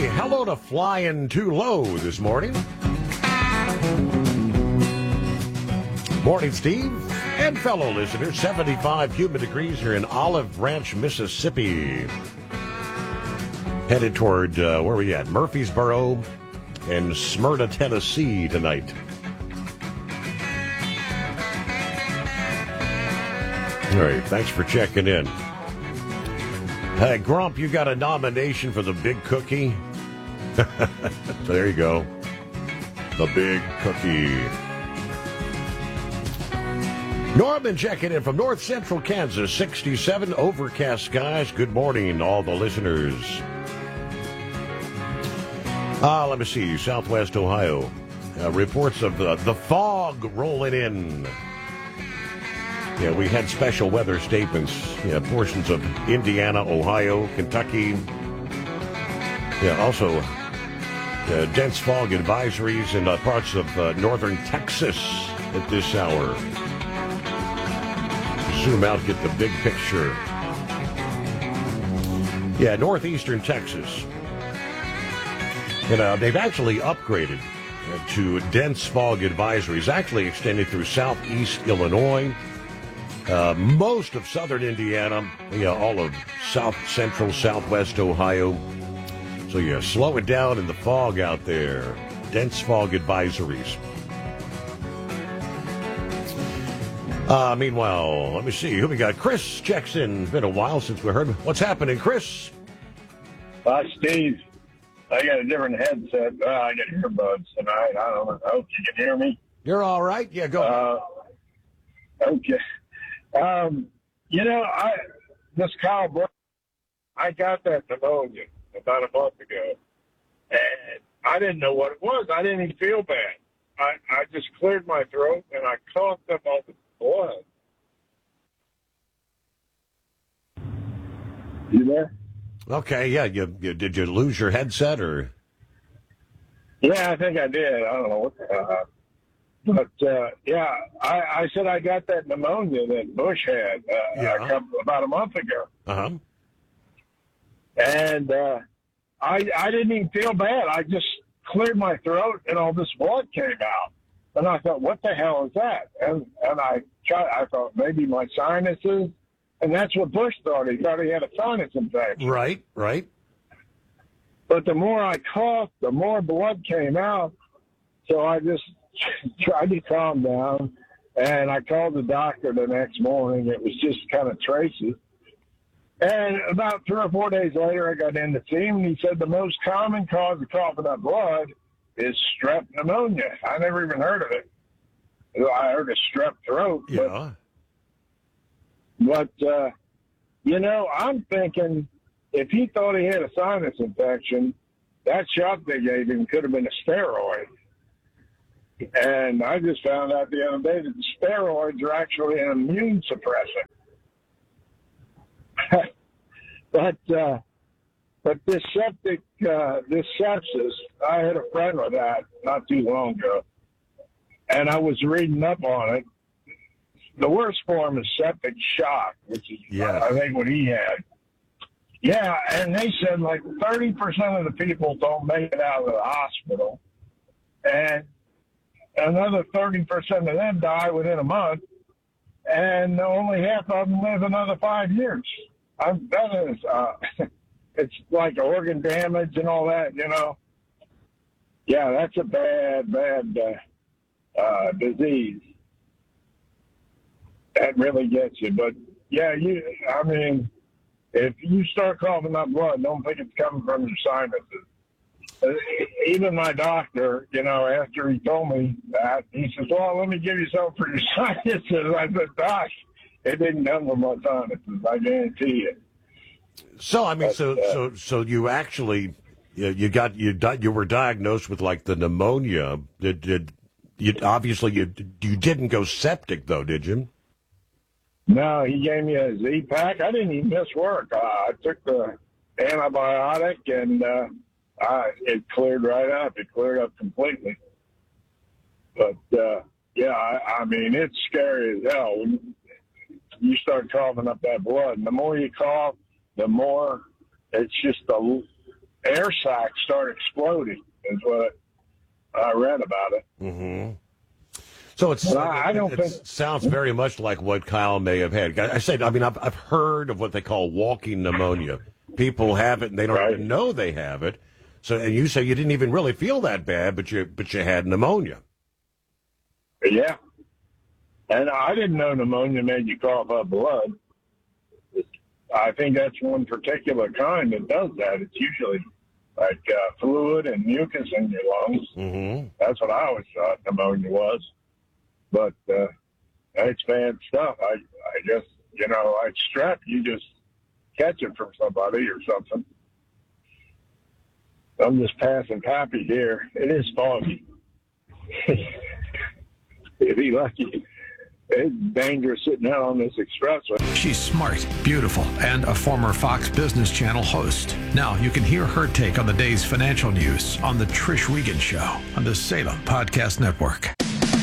Hey, hello to Flying Too Low this morning. Morning, Steve, and fellow listeners. 75 humid degrees here in Olive Branch, Mississippi. Headed toward, where are we at? Murfreesboro and Smyrna, Tennessee tonight. All right, thanks for checking in. Hey, Grump, you got a nomination for the Big Cookie? There you go. The Big Cookie. Norman checking in from north central Kansas, 67, overcast skies. Good morning, all the listeners. Let me see, southwest Ohio. Reports of the fog rolling in. Yeah, we had special weather statements. Yeah, portions of Indiana, Ohio, Kentucky. Yeah, also dense fog advisories in parts of northern Texas at this hour. Zoom out, get the big picture. Yeah, northeastern Texas. You know, they've actually upgraded to dense fog advisories, actually extended through southeast Illinois. Most of southern Indiana, all of south central, southwest Ohio. So slow it down in the fog out there. Dense fog advisories. Meanwhile, let me see who we got. Chris checks in. Been a while since we heard. What's happening, Chris? Steve, I got a different headset. I got earbuds tonight. I don't know. I hope you can hear me. You're all right? Yeah, go. Okay. This Kyle Brook, I got that pneumonia about a month ago, and I didn't know what it was. I didn't even feel bad. I just cleared my throat, and I coughed up all the blood. You there? Okay, yeah. You did you lose your headset or? Yeah, I think I did. I don't know what the hell. But, I said I got that pneumonia that Bush had about a month ago. Uh-huh. And I didn't even feel bad. I just cleared my throat, and all this blood came out. And I thought, what the hell is that? And I thought maybe my sinuses. And that's what Bush thought. He thought he had a sinus infection. Right. But the more I coughed, the more blood came out. So I just tried to calm down, and I called the doctor the next morning. It was just kind of traces. And about 3 or 4 days later, I got in to see him, and he said the most common cause of coughing up blood is strep pneumonia. I never even heard of it. I heard of strep throat. Yeah. But I'm thinking if he thought he had a sinus infection, that shot they gave him could have been a steroid. And I just found out the other day that the steroids are actually an immune suppressant. But this sepsis, I had a friend with that not too long ago, and I was reading up on it. The worst form is septic shock, which is, I think, what he had. Yeah, and they said like 30% of the people don't make it out of the hospital, and another 30% of them die within a month, and only half of them live another 5 years. It's like organ damage and all that, Yeah, that's a bad disease. That really gets you. But, if you start coughing up blood, don't think it's coming from your sinuses. Even my doctor, after he told me that, he says, well, let me give you something for your sinuses. I said, Doc, it didn't come from my sinuses, I guarantee you. So, so you actually, you were diagnosed with like the pneumonia. You didn't go septic though, did you? No, he gave me a Z-Pack. I didn't even miss work. I took the antibiotic, and it cleared right up. It cleared up completely. But, it's scary as hell. When you start coughing up that blood, and the more you cough, the more it's just air sacs start exploding, is what I read about it. Mm-hmm. So I don't think sounds very much like what Kyle may have had. I've heard of what they call walking pneumonia. People have it and they don't even know they have it. So, and you say you didn't even really feel that bad, but you had pneumonia. Yeah. And I didn't know pneumonia made you cough up blood. I think that's one particular kind that does that. It's usually like fluid and mucus in your lungs. Mm-hmm. That's what I always thought pneumonia was. But it's bad stuff. I just, like strep, you just catch it from somebody or something. I'm just passing Pappy here. It is foggy. If he lucky, it's dangerous sitting out on this expressway. She's smart, beautiful, and a former Fox Business Channel host. Now you can hear her take on the day's financial news on The Trish Regan Show on the Salem Podcast Network.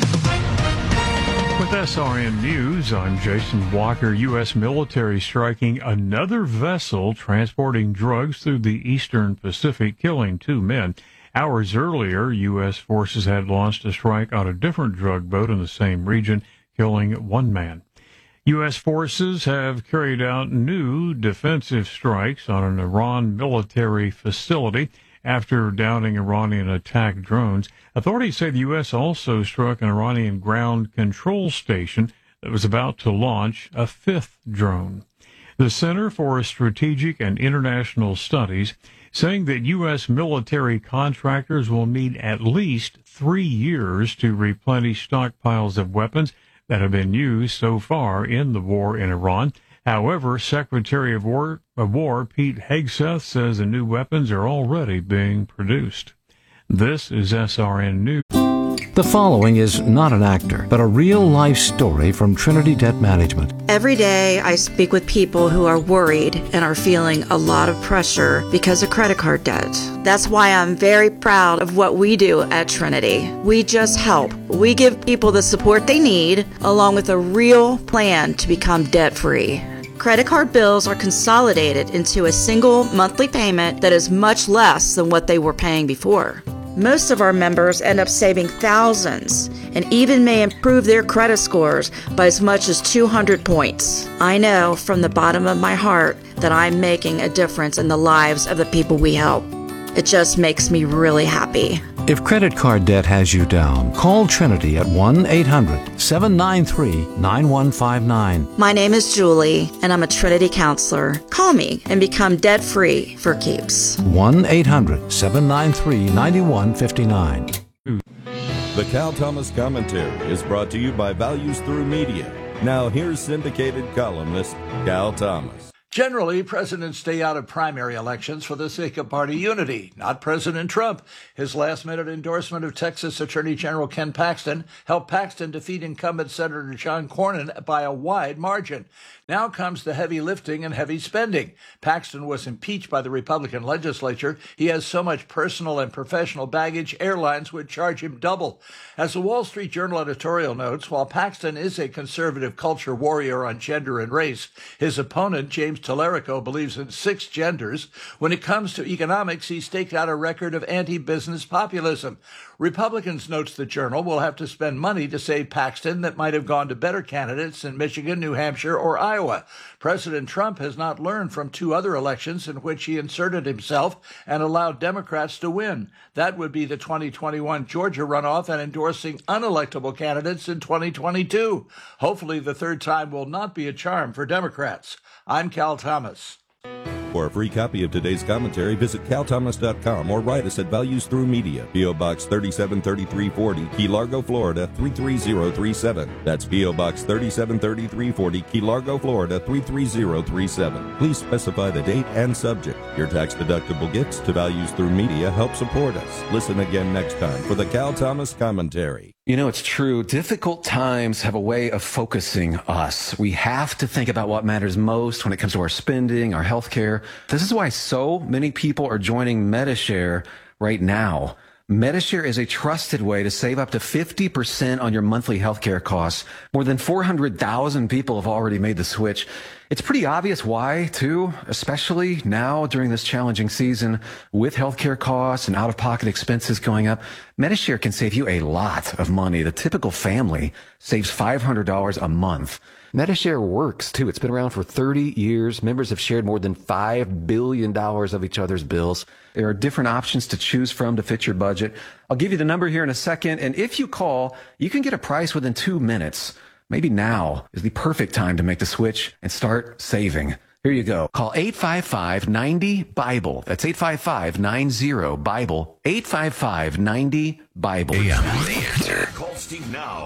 With SRN News, I'm Jason Walker. U.S. military striking another vessel transporting drugs through the Eastern Pacific, killing 2 men. Hours earlier, U.S. forces had launched a strike on a different drug boat in the same region, killing 1 man. U.S. forces have carried out new defensive strikes on an Iran military facility after downing Iranian attack drones. Authorities say the U.S. also struck an Iranian ground control station that was about to launch a 5th drone. The Center for Strategic and International Studies saying that U.S. military contractors will need at least 3 years to replenish stockpiles of weapons that have been used so far in the war in Iran. However, Secretary of War Pete Hegseth says the new weapons are already being produced. This is SRN News. The following is not an actor, but a real-life story from Trinity Debt Management. Every day I speak with people who are worried and are feeling a lot of pressure because of credit card debt. That's why I'm very proud of what we do at Trinity. We just help. We give people the support they need, along with a real plan to become debt-free. Credit card bills are consolidated into a single monthly payment that is much less than what they were paying before. Most of our members end up saving thousands and even may improve their credit scores by as much as 200 points. I know from the bottom of my heart that I'm making a difference in the lives of the people we help. It just makes me really happy. If credit card debt has you down, call Trinity at 1-800-793-9159. My name is Julie, and I'm a Trinity counselor. Call me and become debt-free for keeps. 1-800-793-9159. The Cal Thomas Commentary is brought to you by Values Through Media. Now here's syndicated columnist Cal Thomas. Generally, presidents stay out of primary elections for the sake of party unity, not President Trump. His last-minute endorsement of Texas Attorney General Ken Paxton helped Paxton defeat incumbent Senator John Cornyn by a wide margin. Now comes the heavy lifting and heavy spending. Paxton was impeached by the Republican legislature. He has so much personal and professional baggage, airlines would charge him double. As the Wall Street Journal editorial notes, while Paxton is a conservative culture warrior on gender and race, his opponent, James Tallarico, believes in 6 genders. When it comes to economics, he staked out a record of anti-business populism. Republicans, notes the Journal, will have to spend money to save Paxton that might have gone to better candidates in Michigan, New Hampshire, or Iowa. President Trump has not learned from 2 other elections in which he inserted himself and allowed Democrats to win. That would be the 2021 Georgia runoff and endorsing unelectable candidates in 2022. Hopefully the 3rd time will not be a charm for Democrats. I'm Cal Thomas. For a free copy of today's commentary, visit calthomas.com or write us at Values Through Media, P.O. Box 373340, Key Largo, Florida 33037. That's P.O. Box 373340, Key Largo, Florida 33037. Please specify the date and subject. Your tax-deductible gifts to Values Through Media help support us. Listen again next time for the Cal Thomas Commentary. You know, it's true. Difficult times have a way of focusing us. We have to think about what matters most when it comes to our spending, our health care. This is why so many people are joining Medi-Share right now. Medi-Share is a trusted way to save up to 50% on your monthly health care costs. More than 400,000 people have already made the switch. It's pretty obvious why, too, especially now during this challenging season with healthcare costs and out-of-pocket expenses going up. Medi-Share can save you a lot of money. The typical family saves $500 a month. Medi-Share works, too. It's been around for 30 years. Members have shared more than $5 billion of each other's bills. There are different options to choose from to fit your budget. I'll give you the number here in a second, and if you call, you can get a price within 2 minutes. Maybe now is the perfect time to make the switch and start saving. Here you go. Call 855-90-BIBLE. That's 855-90-BIBLE. 855-90-BIBLE. AM. The Answer. Call Steve now.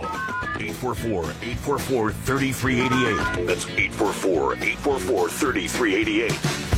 844-844-3388. That's 844-844-3388.